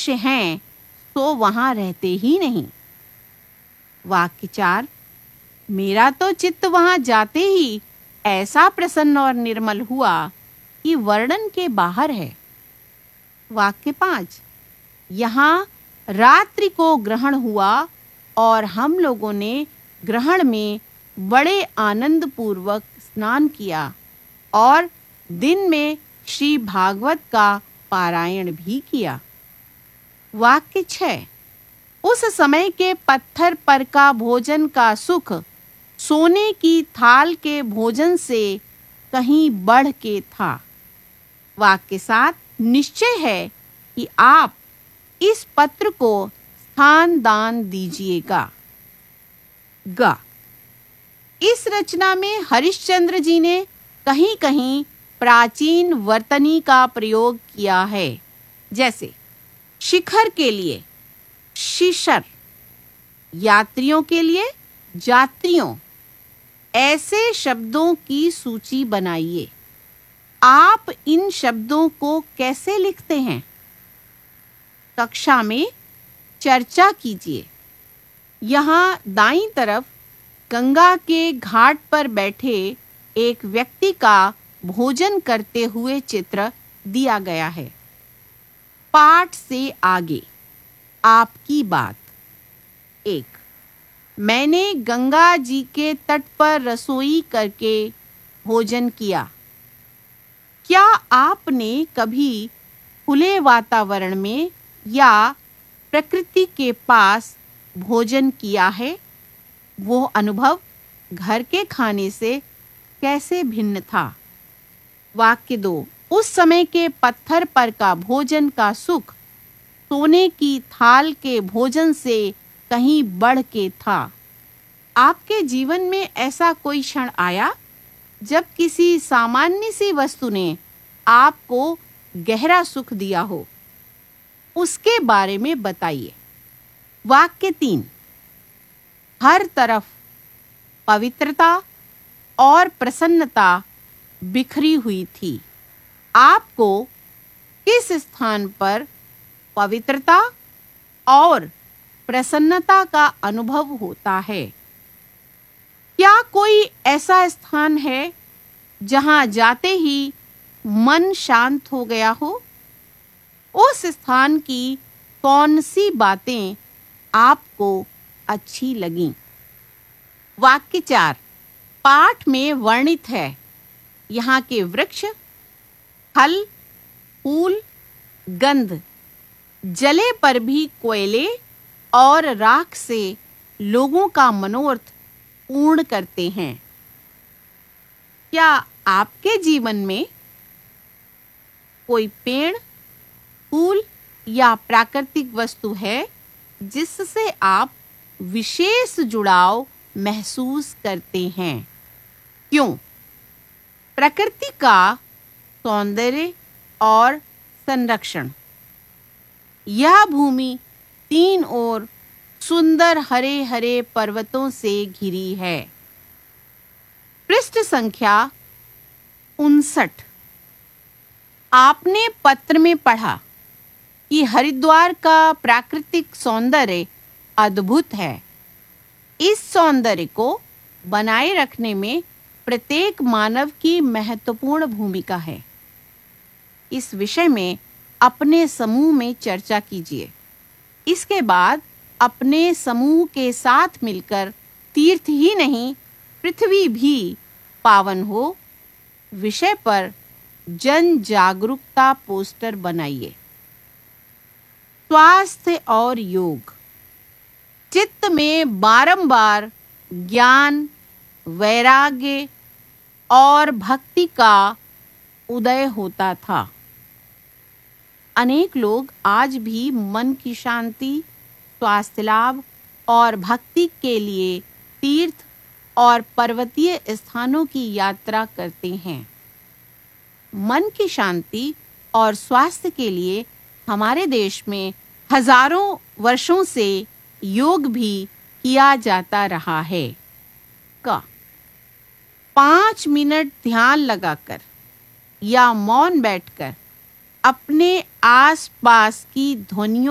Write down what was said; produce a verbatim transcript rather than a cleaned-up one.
मनुष्य हैं तो वहां रहते ही नहीं। वाक्य चार, मेरा तो चित्त वहां जाते ही ऐसा प्रसन्न और निर्मल हुआ कि वर्णन के बाहर है। वाक्य पांच, यहाँ रात्रि को ग्रहण हुआ और हम लोगों ने ग्रहण में बड़े आनंद पूर्वक स्नान किया और दिन में श्री भागवत का पारायण भी किया। वाक्य छह, उस समय के पत्थर पर का भोजन का सुख सोने की थाल के भोजन से कहीं बढ़ के था। वाक्य सात, निश्चय है कि आप इस पत्र को स्थान दान दीजिएगा। ग, इस रचना में हरिश्चंद्र जी ने कहीं-कहीं प्राचीन वर्तनी का प्रयोग किया है, जैसे शिखर के लिए शिशर, यात्रियों के लिए जात्रियों। ऐसे शब्दों की सूची बनाइए। आप इन शब्दों को कैसे लिखते हैं? कक्षा में चर्चा कीजिए। यहाँ दाईं तरफ गंगा के घाट पर बैठे एक व्यक्ति का भोजन करते हुए चित्र दिया गया है। पाठ से आगे आपकी बात। एक, मैंने गंगा जी के तट पर रसोई करके भोजन किया। क्या आपने कभी खुले वातावरण में या प्रकृति के पास भोजन किया है? वो अनुभव घर के खाने से कैसे भिन्न था? वाक्य दो, उस समय के पत्थर पर का भोजन का सुख सोने की थाल के भोजन से कहीं बढ़ के था। आपके जीवन में ऐसा कोई क्षण आया जब किसी सामान्य सी वस्तु ने आपको गहरा सुख दिया हो? उसके बारे में बताइए। वाक्य तीन, हर तरफ पवित्रता और प्रसन्नता बिखरी हुई थी। आपको किस स्थान पर पवित्रता और प्रसन्नता का अनुभव होता है? क्या कोई ऐसा स्थान है जहां जाते ही मन शांत हो गया हो? उस स्थान की कौन सी बातें आपको अच्छी लगीं? वाक्य चार, पाठ में वर्णित है यहाँ के वृक्ष, फल, फूल, गंध, जले पर भी कोयले और राख से लोगों का मनोरथ पूर्ण करते हैं। क्या आपके जीवन में कोई पेड़, फूल या प्राकृतिक वस्तु है जिससे आप विशेष जुड़ाव महसूस करते हैं? क्यों? प्रकृति का सौंदर्य और संरक्षण। यह भूमि तीन ओर सुंदर हरे हरे पर्वतों से घिरी है। पृष्ठ संख्या उनसठ। आपने पत्र में पढ़ा कि हरिद्वार का प्राकृतिक सौंदर्य अद्भुत है। इस सौंदर्य को बनाए रखने में प्रत्येक मानव की महत्वपूर्ण भूमिका है। इस विषय में अपने समूह में चर्चा कीजिए। इसके बाद अपने समूह के साथ मिलकर तीर्थ ही नहीं, पृथ्वी भी पावन हो विषय पर जन जागरूकता पोस्टर बनाइए। स्वास्थ्य और योग। चित्त में बारंबार ज्ञान, वैराग्य और भक्ति का उदय होता था। अनेक लोग आज भी मन की शांति, स्वास्थ्य लाभ और भक्ति के लिए तीर्थ और पर्वतीय स्थानों की यात्रा करते हैं। मन की शांति और स्वास्थ्य के लिए हमारे देश में हजारों वर्षों से योग भी किया जाता रहा है। का पाँच मिनट ध्यान लगाकर या मौन बैठकर अपने आसपास की ध्वनियों